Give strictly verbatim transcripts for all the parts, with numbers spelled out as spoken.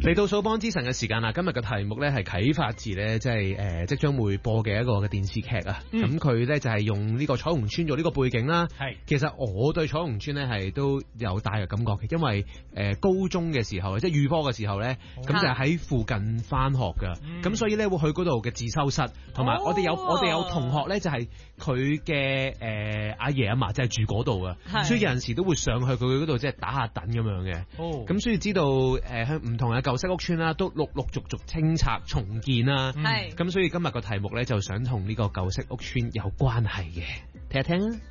嚟到數邦之神嘅時間啦，今日嘅題目咧係啟發自咧，即係誒即將會播嘅一個嘅電視劇啊。咁佢咧就係用呢個彩虹村做呢個背景啦。係，其實我對彩虹村咧係都有大嘅感覺嘅，因為誒、呃、高中嘅時候，即係預科嘅時候咧，咁就係喺附近翻學噶。咁、嗯、所以咧會去嗰度嘅自修室，同埋我哋有、哦、我哋有同學咧就係佢嘅誒阿爺阿嫲就係住嗰度噶，所以有陣時都會上去佢嗰度即係打下躉咁樣嘅。哦，咁所以知道誒喺唔同嘅舊式屋邨啦，都陸陸續續清拆重建啦。係，咁所以今日個題目咧就想同呢個舊式屋邨有關係嘅，聽一聽啊。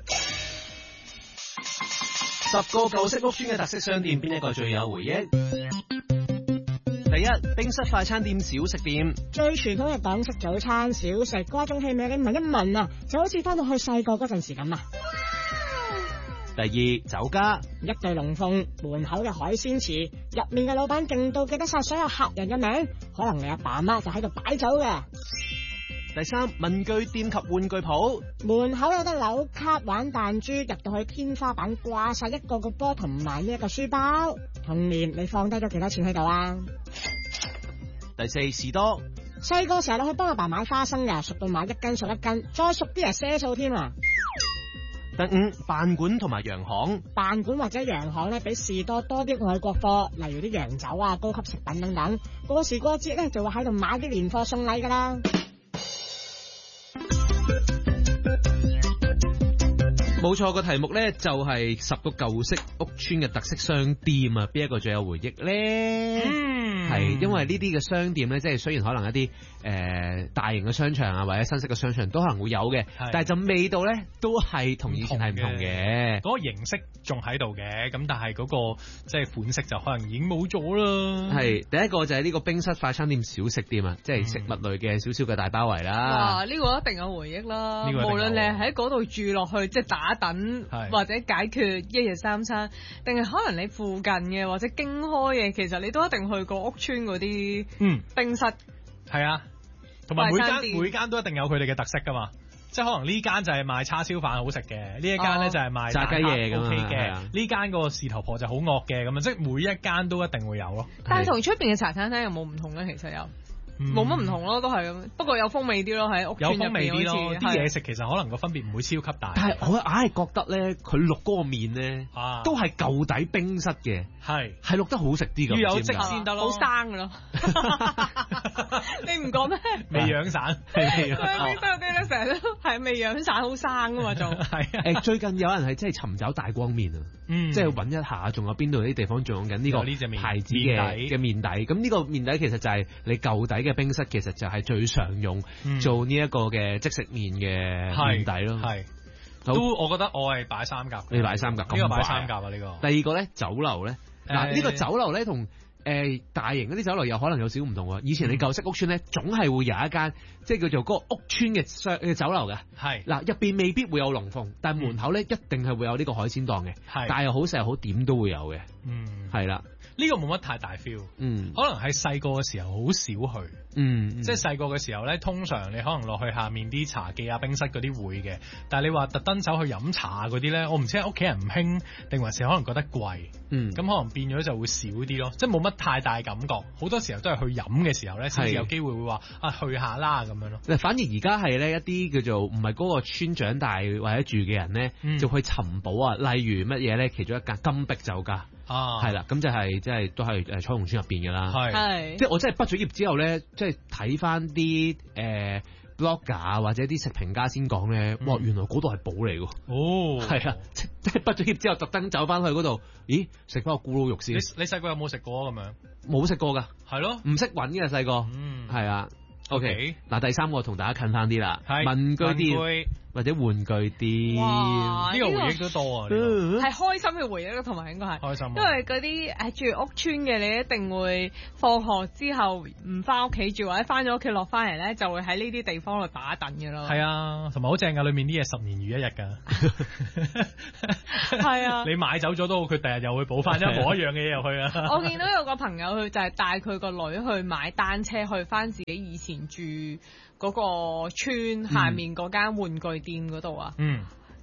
十個舊式屋邨嘅特色商店，邊一個最有回憶？第一，冰室快餐店小食店， 最傳統嘅港式早餐小食，嗰種氣味你聞一聞啊，就好似翻到去細個嗰陣時咁啊。 第二，酒家， 一對龍鳳，門口嘅海鮮池，入面嘅老闆勁到記得晒所有客人嘅名，可能你阿爸阿媽就喺度擺酒嘅。 第三，文具店及玩具鋪， 門口有得扭卡玩彈珠，入到去天花板掛晒一個個波同埋呢一個書包。童年你放低咗幾多錢喺度啊？ 第四，士多， 細個成日落去幫阿爸買花生嘅，熟到買一斤熟一斤，再熟啲係賒數添啊！ 第五，飯館同埋洋行， 飯館或者洋行咧，比士多多啲外國貨，例如啲洋酒啊、高級食品等等。過時過節咧，就會喺度買啲年貨送禮噶啦。 冇錯，個題目咧就係十個舊式屋邨嘅特色商店啊，邊一個最有回憶咧？嗯，係因為呢啲嘅商店咧，即係雖然可能一啲誒、呃、大型嘅商場啊，或者新式嘅商場都可能會有嘅，但係就味道咧都係同以前係唔同嘅。 嗰個形式仲喺度嘅，咁但係嗰個即係款式就可能已經冇咗啦。 係第一個就係呢個冰室快餐店小食店啊，即係食物類嘅少少嘅大包圍啦。 哇！呢個一定有回憶啦，無論你喺嗰度住落去，即係打等或者解決一日三餐，定係可能你附近嘅或者經開嘅，其實你都一定去過屋邨嗰啲冰室。係、 嗯、啊，同埋每間每間都一定有佢哋嘅特色噶嘛，即係可能呢間就係賣叉燒飯好食嘅，呢一間咧就係賣炸雞嘢咁 OK 嘅，呢間個士頭婆就好惡嘅咁啊，即係每一間都一定會有咯。 但係同出邊嘅茶餐廳有冇唔同咧？其實有。冇乜唔同咯，都係咁，不過有風味啲咯，喺屋邨入邊有風味啲咯， 啲嘢食其實可能個分別唔會超級大。 但係我硬係覺得咧，佢淥嗰個麵咧，啊、都係舊底冰室嘅，係係淥得好食啲㗎， 要有汁先得咯， 好生㗎咯。你唔講咩？ 未養散， 佢冰室嗰啲咧成日都係未養散，好生㗎嘛，仲係誒最近有人係真係尋找大光麵啊，嗯、即係揾一下，仲有邊度啲地方仲用緊呢個牌子嘅嘅麵底？咁呢個麵底其實就係你舊底嘅冰室，其實就係最常用做呢一個嘅即食麵嘅麵底咯。係、 嗯、都我覺得我係擺三甲， 你擺三甲，呢、 這個擺三甲啊！呢、這個第二個咧酒樓咧，嗱、呃、呢、這個酒樓咧同誒大型嗰啲酒樓又可能有少少唔同喎。以前你舊式屋邨咧，總係會有一間即係叫做嗰個屋邨嘅商嘅酒樓嘅。係嗱入邊未必會有龍鳳，但係門口咧一定係會有呢個海鮮檔嘅。係，但係又好食又好點都會有嘅。嗯，係啦。 呢、這個冇乜太大 feel，嗯，可能係細個嘅時候好少去，嗯，嗯即係細個嘅時候咧，通常你可能落去下面啲茶記啊、冰室嗰啲會嘅，但係你話特登走去飲茶嗰啲咧，我唔知係屋企人唔興，定還是可能覺得貴，嗯，咁可能變咗就會少啲咯，即係冇乜太大感覺，好多時候都係去飲嘅時候咧，先至有機會會話啊去下啦咁樣咯。 反而而家係咧一啲叫做唔係嗰個村長大或者住嘅人咧，嗯、就去尋寶啊，例如乜嘢咧？其中一間金碧酒家。啊，係啦，咁就係即係都係誒彩虹邨入邊嘅啦，係，即係我真係畢咗業之後咧，即係睇翻啲誒 blogger 或者啲食評家先講咧，哇，原來嗰度係寶嚟㗎，哦，係啊，即係畢咗業之後特登走翻去嗰度，咦，食翻個咕嚕肉先。 你你細個有冇食過咁樣？ 冇食過㗎， 係咯， 唔識揾嘅細個，嗯，係啊。OK，嗱第三個同大家近翻啲啦，文具店或者玩具店， 呢、這個回憶都多啊，係、 這個、開心嘅回憶咯，同埋應該係開心、啊， 因為嗰啲誒住屋邨嘅，你一定會放學之後唔翻屋企住，或者翻咗屋企落翻嚟咧，就會喺呢啲地方度打躉嘅咯。係啊，同埋好正噶，裏面啲嘢十年如一日噶。 係啊， 你買走咗都好，佢第日又會補翻一模一樣嘅嘢入去啊。 我見到有個朋友，佢就係帶佢個女去買單車，去翻自己以前住嗰個村下面嗰間玩具店嗰度啊。嗯，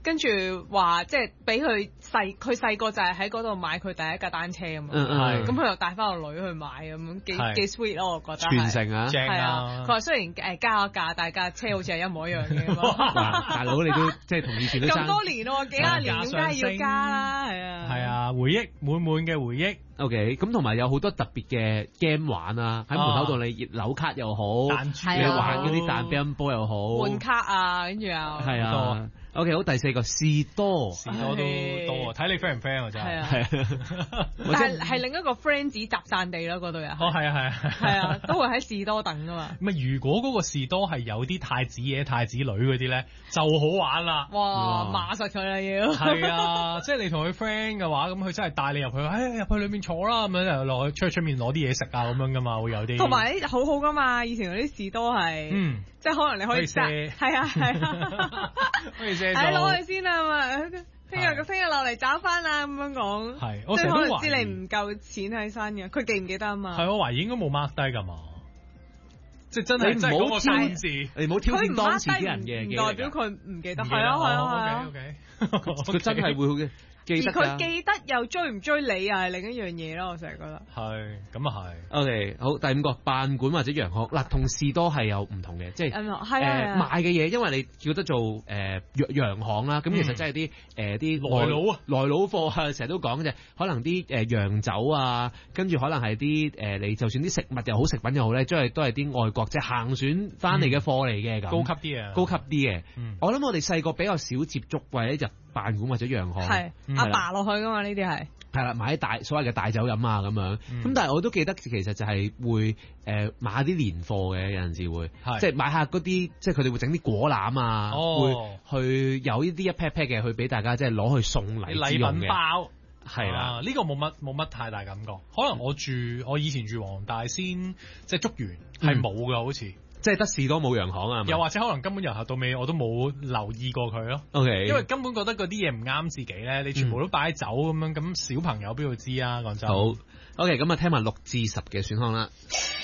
跟住話即係俾佢細，佢細個就係喺嗰度買佢第一架單車咁嘛。咁佢又帶翻個女去買咁樣，幾幾 sweet 咯，我覺得。 傳承啊， 正啊！佢話雖然誒加咗價，但係架車好似係一模一樣嘅。 大佬你都即係同以前都咁多年咯，幾廿年點解要加啦？係啊。 係啊，回憶滿滿嘅回憶。 OK，咁同埋有好多特別嘅 game 玩啊，喺門口度你扭卡又好，你玩嗰啲彈乒乓波又好， 換卡啊，跟住又係啊。OK， 好，第四個士多， 士多都多啊，睇你 friend 唔 friend 啊真係。係啊，但係係另一個 friend 子集散地咯，嗰度又。 哦，係啊，係啊， 係啊，都會喺士多等噶嘛。 唔係，如果嗰個士多係有啲太子爺、太子女嗰啲咧，就好玩啦。 哇，罵實佢啦要。 係啊，即係你同佢 friend 嘅話，咁佢真係帶你入去，哎入去裏面坐啦，咁樣就落去出去出面攞啲嘢食啊，咁樣噶嘛，會有啲。 同埋好好噶嘛，以前嗰啲士多係，嗯，即係可能你可以射， 係啊係啊， 可以射。 係攞去先啊嘛，聽日聽日落嚟找翻啊咁樣講。 係，我成日都可能知你唔夠錢喺身嘅，佢記唔記得啊嘛？ 係，我懷疑應該冇 mark 低噶嘛。即係真係真係嗰個數字， 你唔好挑戰當時啲人嘅， 唔代表佢唔記得。係啊係啊係啊。 佢真係會好嘅。 而佢記得又追唔追你啊，係另一樣嘢咯，我成日覺得。 係，咁啊係。 OK，好，第五個辦館或者洋行嗱，同士多係有唔同嘅，即係誒賣嘅嘢，因為你叫得做誒洋行啦，咁其實真係啲誒啲來佬啊， 來佬貨啊，成日都講嘅啫，可能啲誒洋酒啊，跟住可能係啲誒你就算啲食物又好，食品又好咧，都係都係啲外國即係行船翻嚟嘅貨嚟嘅咁。 高級啲啊， 高級啲嘅。我諗我哋細個比較少接觸或者入辦館或者洋行。 係。阿爸落去噶嘛？呢啲係係啦，買大所謂嘅大酒飲啊咁樣。咁、嗯、但係我都記得其實就係會誒、呃、買啲年貨嘅，有陣時會即係買下嗰啲，即係佢哋會整啲果籃啊，哦、會去有呢啲一 pack pack 嘅去俾大家即係攞去送禮禮品包。 係啦，呢、 啊呢個冇乜冇乜太大感覺。可能我住我以前住黃大仙，即係竹園係冇㗎，好似。 即係得士多冇洋行啊， 又或者可能根本由頭到尾我都冇留意過佢咯。 OK， 因為根本覺得嗰啲嘢唔啱自己咧，你全部都擺喺酒咁樣，咁、嗯、小朋友邊度知啊？講真。 好 OK，咁啊聽埋六至十嘅選項啦。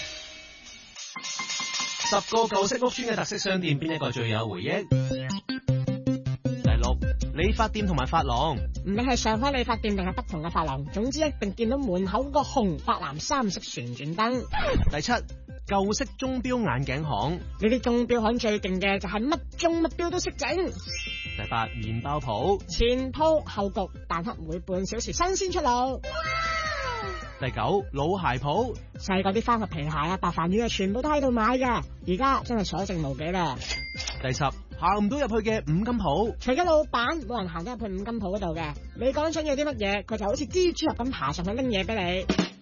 十個舊式屋邨嘅特色商店，邊一個最有回憶？第六，理髮店同埋髮廊。 唔理係上海理髮店定係不同嘅髮廊，總之一定見到門口個紅白藍三色旋轉燈。 第七，舊式鐘錶眼鏡行， 呢啲鐘錶行最勁嘅就係乜鐘乜錶都識整。 第八，麵包鋪， 前鋪後焗，但係每半小時新鮮出爐。 第九，老鞋鋪， 細個啲翻學皮鞋啊、白飯魚啊，全部都喺度買㗎，而家真係所剩無幾啦。 第十，行唔到入去嘅五金鋪， 除咗老闆，冇人行得入去五金鋪嗰度嘅。你講想要啲乜嘢，佢就好似蜘蛛俠咁爬上去拎嘢俾你。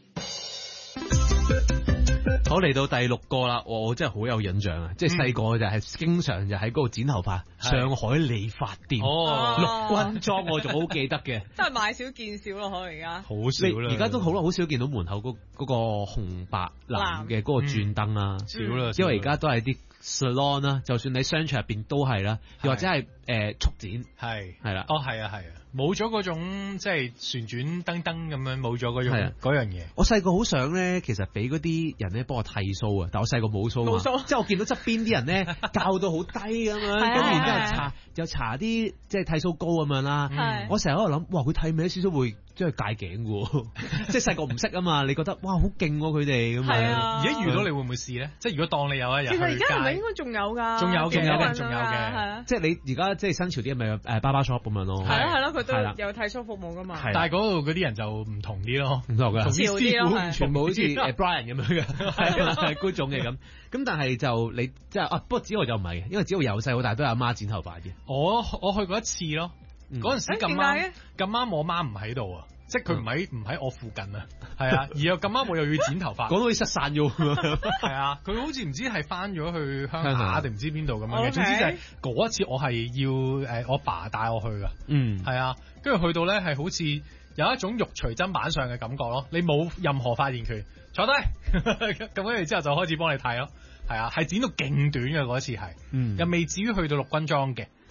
好，嚟到第六個啦，我真係好有印象啊！即係細個就係經常就喺嗰度剪頭髮，上海理髮店， 哦， 陸軍莊我仲好記得嘅， 真係買少見少咯，可能而家好少啦， 而家都好啦，好少見到門口嗰嗰個紅白藍嘅嗰個轉燈啦， 少啦， 因為而家都係啲 salon 啦，就算你商場入邊都係啦，又或者係誒速剪， 係係啦， 哦係啊係啊。冇咗嗰種即係旋轉燈燈咁樣，冇咗嗰種嗰樣嘢。 我細個好想咧，其實俾嗰啲人咧幫我剃鬚啊，但我細個冇鬚啊，即係我見到側邊啲人咧教到好低咁樣，跟住然之後搽又搽啲即係剃鬚膏咁樣啦。我成日喺度諗，哇！佢剃咩少少會即係戒頸嘅喎，即係細個唔識啊嘛，你覺得哇好勁喎佢哋咁樣。 而家遇到你會唔會試咧？即係如果當你有一日， 其實而家係咪應該仲有㗎？ 仲有嘅，仲有嘅， 仲有嘅。 即係你而家即係新潮啲咪誒 barber shop 咁樣咯。 係咯係咯，佢都有剃鬚服務㗎嘛。 但係嗰度嗰啲人就唔同啲咯， 唔同㗎， 同啲師傅全部好似誒 Brian 咁樣嘅，係觀眾嘅咁。咁但係就你即係啊，不過子豪就唔係嘅，因為子豪由細到大都係阿媽剪頭髮嘅。 我我去過一次咯，嗰陣時咁啱咁啱我媽唔喺度啊。即係佢唔喺唔喺我附近啊，係啊，而又咁啱我又要剪頭髮， 講到失散咗， 係啊，佢好似唔知係翻咗去鄉下定唔知邊度咁樣嘅，總之就係嗰一次我係要誒我爸帶我去噶，嗯，係啊，跟住去到咧係好似有一種肉隨砧板上嘅感覺咯，你冇任何發言權，坐低，咁跟住之後就開始幫你剃咯，係啊，係剪到勁短嘅嗰一次係，嗯，又未至於去到陸軍裝嘅。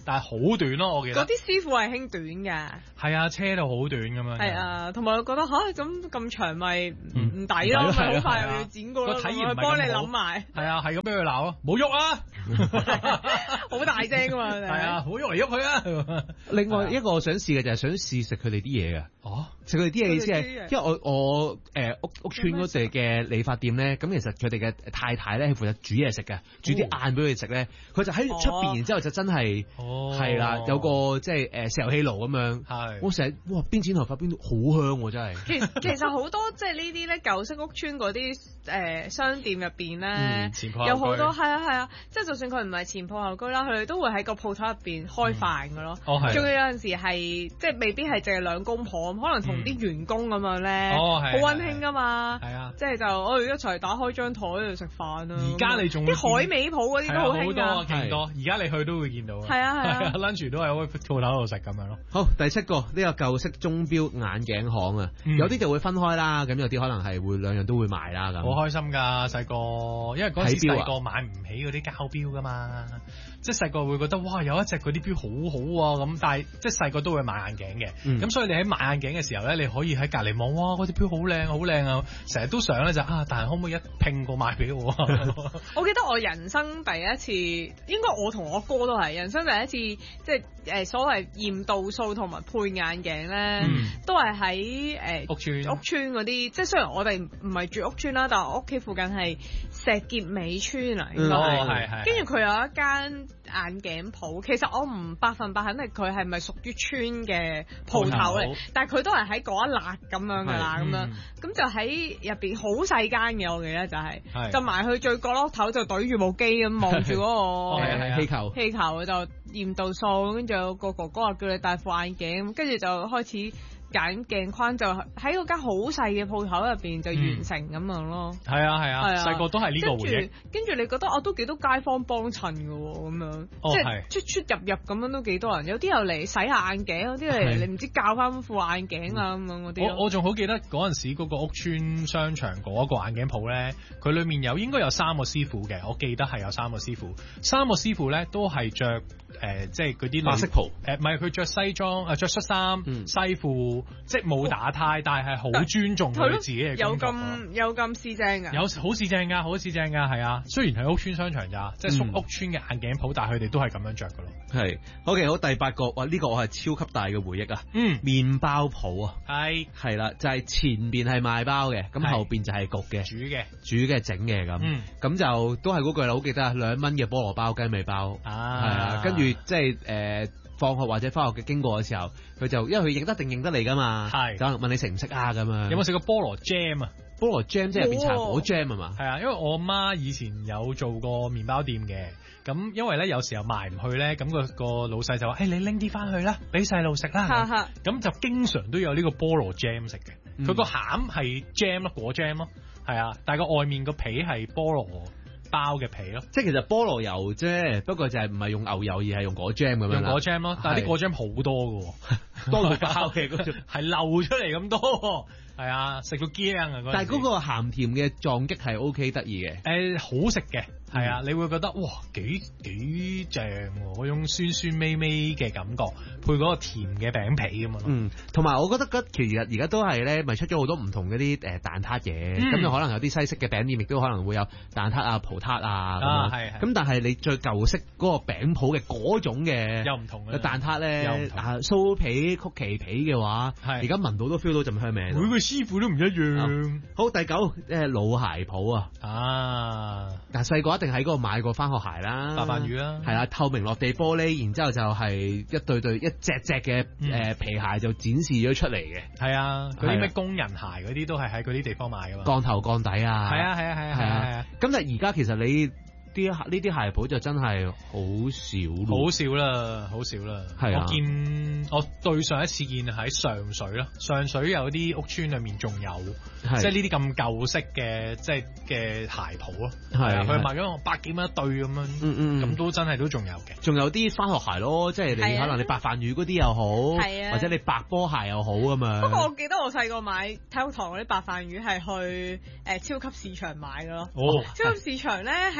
但係好短咯，我記得。 嗰啲師傅係興短㗎。 係啊，車到好短咁樣。 係啊，同埋我覺得吓咁咁長咪唔唔抵咯，咪好快又要剪過咯， 個體驗唔係咁好。 幫你諗埋。 係啊，係咁俾佢鬧咯，冇喐啊！ 好大聲㗎嘛，係啊，好喐嚟喐去啊！ 另外一個我想試嘅就係想試食佢哋啲嘢㗎。 哦， 食佢哋啲嘢意思係，因為我我誒、呃、屋屋村嗰地嘅理髮店咧，咁其實佢哋嘅太太咧係負責煮嘢食嘅，煮啲晏俾佢哋食咧，佢就喺出邊，然之後就真係係啦，有個即係誒石油氣爐咁樣。係，我成日哇邊剪頭髮邊度好香喎，真係。 其實其實好多即係呢啲咧舊式屋村嗰啲誒商店入邊咧，有好多係啊係啊，即係就算佢唔係前鋪後居啦，佢哋都會喺個鋪頭入邊開飯㗎咯。哦係。仲有有陣時係即係未必係淨係兩公婆，可能同啲員工咁樣咧，好溫馨㗎嘛。係啊，即係就我哋一齊打開張台喺度食飯啊。而家你仲啲海味鋪嗰啲都好興㗎， 勁多。而家你去都會見到。係啊係啊 ，lunch 都係喺鋪頭度食咁樣咯。 好，第七個呢個舊式鐘錶眼鏡行啊，有啲就會分開啦，咁有啲可能係會兩樣都會賣啦咁。 好開心㗎，細個，因為嗰時細個買唔起嗰啲膠錶㗎嘛。即係細個會覺得哇有一隻嗰啲錶好好啊咁，但係即係細個都會買眼鏡嘅，咁、嗯、所以你喺買眼鏡嘅時候咧，你可以喺隔離望，哇嗰隻錶好靚好靚啊，成日都想咧就啊，但係可唔可以一拼過買俾我？ 我記得我人生第一次，應該我同我哥都係人生第一次，即係誒所謂驗度數同埋配眼鏡咧，嗯、都係喺誒屋村屋村嗰啲，即係雖然我哋唔係住屋村啦，但係我屋企附近係石硤尾村啊，應該係，跟住佢有一間眼鏡鋪，其實我唔百分百肯定佢係咪屬於村嘅鋪頭嚟，但係佢都係喺嗰一辣咁樣噶啦，咁、嗯、樣咁就喺入邊好細間嘅，我記得就係、是，就埋去最角落頭就對住部機咁望住嗰個氣球，氣球就驗度數，跟住有個哥哥話叫你戴副眼鏡，跟住就開始。揀鏡框就喺嗰間好細嘅鋪頭入邊就完成咁樣咯。係啊係啊，細個都係呢個回憶。跟住你覺得我都幾多街坊幫襯嘅喎，咁樣、哦、即係出出入入咁樣都幾多人。有啲又嚟洗下眼鏡，有啲嚟你唔知教翻副眼鏡啊咁樣嗰啲。我我仲好記得嗰陣時嗰個屋村商場嗰個眼鏡鋪咧，佢裡面有應該有三個師傅嘅，我記得係有三個師傅。三個師傅咧都係着誒即係嗰啲白色袍誒，唔係佢着西裝誒著恤衫、嗯、西褲。即係冇打呔，但係好尊重佢自己嘅工作。有咁有咁市正㗎？有好市正㗎，好市正㗎，係啊！雖然係屋村商場咋，即係屬屋村嘅眼鏡鋪，但係佢哋都係咁樣着㗎咯。係。OK，好，第八個，哇！呢、呢個我係超級大嘅回憶啊。嗯。麵包鋪啊。係。係啦，就係、係、前邊係賣包嘅，咁後邊就係焗嘅。煮嘅。煮嘅整嘅咁。嗯。咁就都係嗰句啦，好記得啊！兩蚊嘅菠蘿包、雞尾包。啊。係啊，跟住即係誒。呃放學或者翻學嘅經過嘅時候，佢就因為佢認得定認得你噶嘛，就問你食唔食啊咁啊？有冇食過菠蘿 jam 啊？菠蘿 jam 即係入邊搽果 jam 啊嘛？係啊，因為我媽以前有做過麵包店嘅，咁因為咧有時候賣唔去咧，咁、個個老細就話：，誒、欸、你拎啲翻去啦，俾細路食啦。咁就經常都有呢個菠蘿 jam 食嘅，佢個餡係 jam 咯，果 jam 咯，係啊，但係個外面個皮係菠蘿包嘅皮咯，即係其實菠蘿油啫，不過就係唔係用牛油而係用果 jam 咁樣啦。用果 jam 咯，但係啲果 jam 好多嘅，多到包嘅嗰種，係漏出嚟咁多。係啊，食到驚啊！但係嗰個鹹甜嘅撞擊係 O K 得意嘅，誒、呃、好食嘅，係、嗯、啊，你會覺得哇幾幾正喎，嗰種酸酸味味嘅感覺，配嗰個甜嘅餅皮咁嘛。嗯，同埋我覺得其實而家都係咧，咪出咗好多唔同嗰啲誒蛋撻嘢，咁、嗯、就可能有啲西式嘅餅店亦都可能會有蛋撻啊、葡撻啊咁樣。係係。咁但係你最舊式嗰個餅鋪嘅嗰種嘅又唔同嘅蛋撻咧，啊酥皮曲奇皮嘅話，而家聞到都 feel 到陣香味。每個師傅都唔一樣。好，好第九誒、呃、老鞋鋪啊，啊，但係細個一定喺嗰度買過返學鞋啦，白飯魚啦，係啦，透明落地玻璃，然之後就係一對對一隻隻嘅誒皮鞋就展示咗出嚟嘅，係啊，嗰啲咩工人鞋嗰啲都係喺嗰啲地方買噶嘛，鋼頭鋼底啊，係啊係啊係啊係啊，咁但係而家其實你。啲呢啲鞋鋪就真係好少，好少啦，好少啦。係啊，我見我對上一次見喺上水咯，上水有啲屋村裏面仲有，即係呢啲咁舊式嘅即係嘅鞋鋪咯。係啊，佢賣咗百幾蚊一對咁樣，嗯嗯，咁都真係都仲有嘅。仲有啲返學鞋咯，即係你可能你白飯魚嗰啲又好，係啊，或者你白波鞋又好咁樣。不過我記得我細個買體育堂嗰啲白飯魚係去誒超級市場買㗎咯。哦，超級市場咧係有一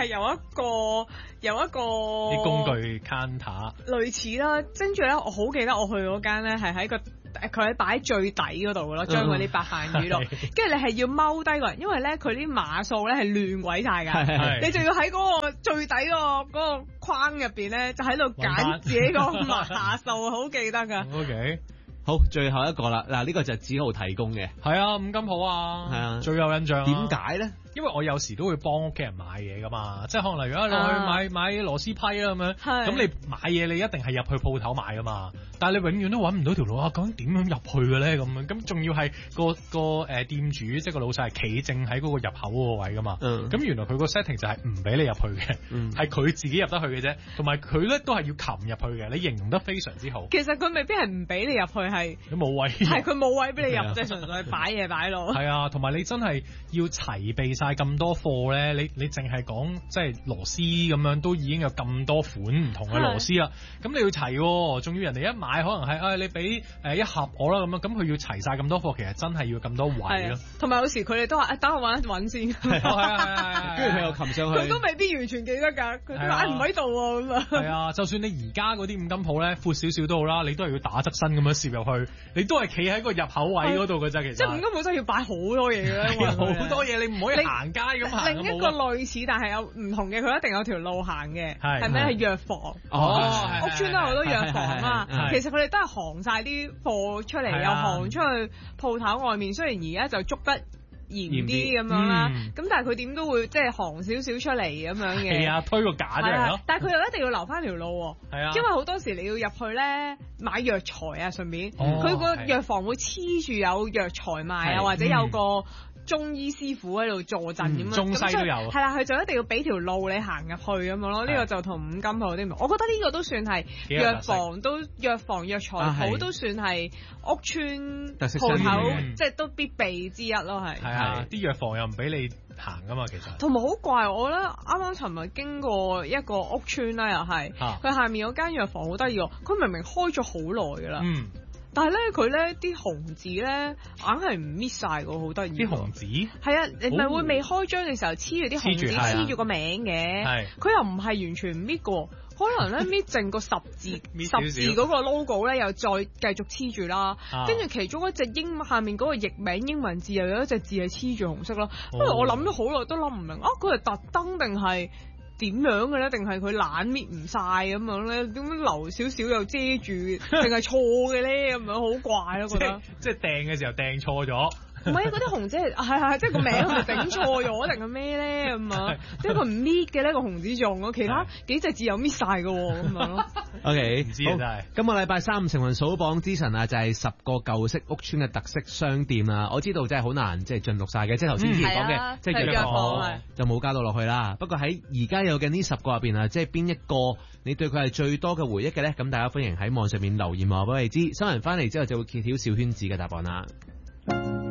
個有一個啲工具 counter 類似啦，跟住咧我好記得我去嗰間咧係喺個佢喺擺喺最底嗰度嘅咯，將嗰啲白飯魚度，跟住你係要踎低個人，因為咧佢啲碼數咧係亂鬼晒㗎，你仲要喺嗰個最底個嗰個框入邊咧就喺度揀自己個碼數，好記得㗎。 OK。 好，最後一個啦，嗱呢個就係梓豪提供嘅， 係啊，五金鋪啊，係啊，最有印象。 點解咧？ 因為我有時都會幫屋企人買嘢噶嘛，即係可能例如啊，你去買買螺絲批啦咁樣，咁你買嘢你一定係入去鋪頭買噶嘛，但係你永遠都揾唔到條路啊，究竟點樣入去嘅咧咁樣？咁仲要係個個誒店主即係個老細係企正喺嗰個入口嗰個位噶嘛，咁、嗯、原來佢個 setting 就係唔俾你入去嘅，係佢、嗯、自己入得去嘅啫，同埋佢咧都係要擒入去嘅，你形容得非常之好。 其實佢未必係唔俾你入去，係都冇位， 係佢冇位俾你入，即係純粹擺嘢擺落。 係啊，同埋你真係要齊備晒咁多貨咧，你你淨係講即係螺絲咁樣都已經有咁多款唔同嘅螺絲啦，咁你要齊，仲要人哋一買可能係誒、哎、你俾誒一盒我啦咁樣，咁佢要齊晒咁多貨，其實真係要咁多位咯。同埋有時佢哋都話誒、哎、等我揾一揾先，係係跟住佢又擒上去，佢都未必完全記得㗎，佢話唔喺度喎咁啊。係啊，就算你而家嗰啲五金鋪咧闊少少都好啦，你都係要打側身咁樣攝入去，你都係企喺個入口位嗰度㗎咋，其實。即係五金鋪真係要擺好多嘢嘅，好多嘢你唔可以行街咁行。另一個類似但係有唔同嘅，佢一定有條路行嘅，係咩？係藥房。哦，屋村都有好多藥房啊。其實佢哋都係行晒啲貨出嚟，又行出去鋪頭外面。雖然而家就捉得嚴啲咁樣啦，咁但係佢點都會即係行少少出嚟咁樣嘅。係啊，推個架出嚟咯。但係佢又一定要留翻條路喎。係啊，因為好多時你要入去咧買藥材啊，順便佢個藥房會黐住有藥材賣啊，或者有個中醫師傅喺度坐鎮咁樣，中西都有。係啦，佢就一定要俾條路你行入去咁樣咯。呢個就同五金鋪啲唔同。我覺得呢個都算係藥房，都藥房藥材鋪都算係屋村鋪頭，即係都必備之一咯。係係啊，啲藥房又唔俾你行噶嘛，其實。同埋好怪，我覺得啱啱尋日經過一個屋村啦，又係佢下面有間藥房好得意喎，佢明明開咗好耐噶啦。嗯。但係咧，佢咧啲紅紙咧，硬係唔搣晒個，好得意。啲紅紙係啊，你咪會未開張嘅時候黐住啲紅紙，黐住個名嘅。係，佢又唔係完全唔搣個，可能咧搣剩個十字，十字嗰個 logo 咧又再繼續黐住啦。跟住其中一隻英下面嗰個譯名英文字又有一隻字係黐住紅色咯。不過我諗咗好耐都諗唔明，啊佢係特登定係點樣嘅咧？定係佢懶搣唔晒咁樣咧？點樣留少少又遮住？定係錯嘅咧？咁樣好怪咯，覺得。即係掟嘅時候掟錯咗。唔係啊！嗰啲紅紙係係係，即係個名係整錯咗定係咩咧咁啊？點解佢唔搣嘅呢個紅紙仲咯，其他幾隻字又搣晒嘅喎咁樣咯。O K，唔知啊真係。今個禮拜三成雲數榜之神啊，就係十個舊式屋村嘅特色商店啊！我知道真係好難即係盡錄晒嘅，即係頭先之前講嘅，即係藥房就冇加到落去啦。不過喺而家有嘅呢十個入邊啊，即係邊一個你對佢係最多嘅回憶嘅咧？咁大家歡迎喺網上面留言話俾我哋知。新聞翻嚟之後就會揭曉小圈子嘅答案啦。